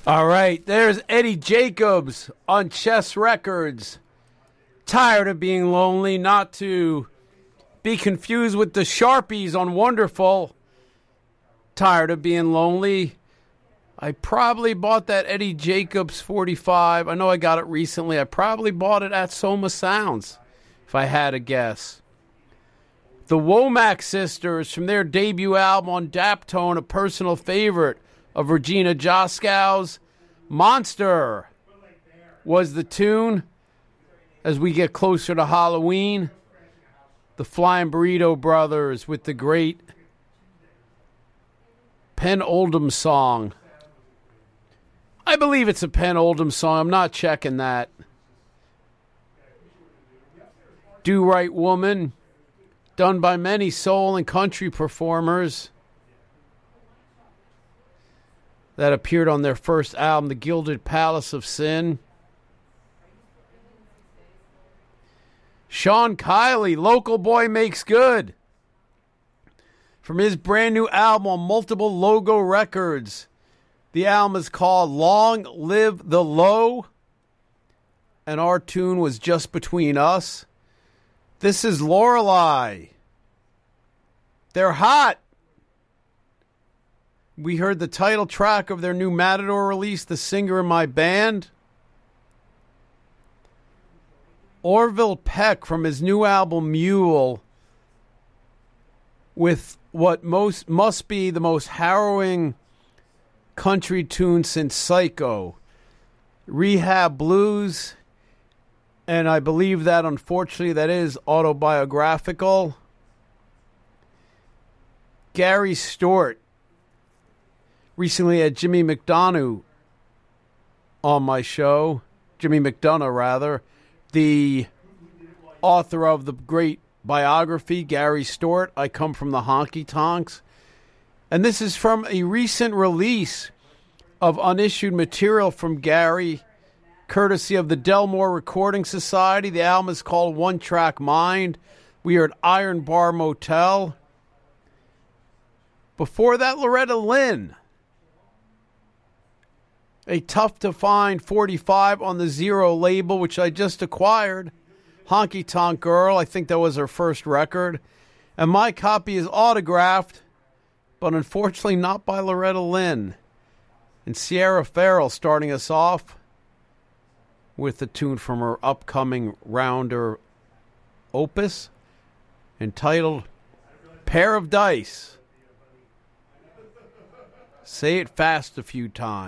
All right, there's Eddie Jacobs on Chess Records. Tired of being lonely, not to be confused with the Sharpies on Wonderful. Tired of being lonely. I probably bought that Eddie Jacobs 45. I know I got it recently. I probably bought it at Soma Sounds, if I had to guess. The Womack Sisters, from their debut album on Daptone, a personal favorite of Regina Joskow's. Monster was the tune. As we get closer to Halloween, the Flying Burrito Brothers with the great Penn Oldham song. I believe it's a Penn Oldham song. I'm not checking that. Do Right Woman, done by many soul and country performers that appeared on their first album, The Gilded Palace of Sin. Sean Kiley, Local Boy Makes Good. From his brand new album on Multiple Logo Records. The album is called Long Live the Low. And our tune was Just Between Us. This is Lorelei. They're hot. We heard the title track of their new Matador release, The Singer in My Band. Orville Peck from his new album Mule, with what must be the most harrowing country tune since Psycho. Rehab Blues, and I believe that, unfortunately, that is autobiographical. Gary Stewart recently had Jimmy McDonough on my show. Jimmy McDonough, rather. The author of the great biography, Gary Stewart, I Come from the Honky Tonks. And this is from a recent release of unissued material from Gary, courtesy of the Delmore Recording Society. The album is called One Track Mind. We are at Iron Bar Motel. Before that, Loretta Lynn. A tough-to-find 45 on the Zero label, which I just acquired. Honky Tonk Girl, I think that was her first record. And my copy is autographed, but unfortunately not by Loretta Lynn. And Sierra Farrell starting us off with the tune from her upcoming rounder opus entitled Pair of Dice. Say it fast a few times.